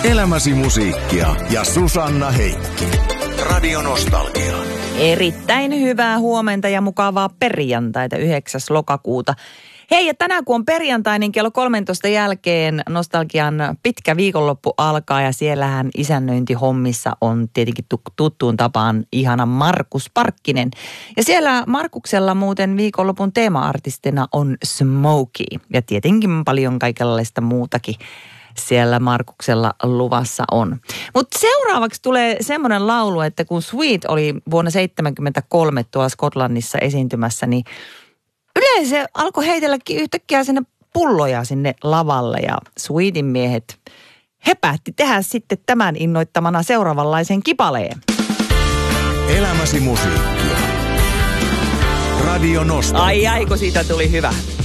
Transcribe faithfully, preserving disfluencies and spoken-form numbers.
Elämäsi musiikkia ja Susanna Heikki. Radio Nostalgia. Erittäin hyvää huomenta ja mukavaa perjantaita yhdeksäs lokakuuta. Hei, ja tänään kun on perjantai, niin kello kolmetoista jälkeen Nostalgian pitkä viikonloppu alkaa ja siellähän isännöintihommissa on tietenkin tuttuun tapaan ihana Markus Parkkinen. Ja siellä Markuksella muuten viikonlopun teema-artistina on Smokey ja tietenkin paljon kaikenlaista muutakin siellä Markuksella luvassa on. Mutta seuraavaksi tulee semmoinen laulu, että kun Sweet oli vuonna seitsemänkymmentäkolme tuolla Skotlannissa esiintymässä, niin yleensä se alkoi heitelläkin yhtäkkiä sinne pulloja sinne lavalle ja Sweetin miehet, he päätti tehdä sitten tämän innoittamana seuraavanlaisen kipaleen. Elämäsi musiikkia. Radio Nostalgia. Ai ai, kun siitä tuli hyvä.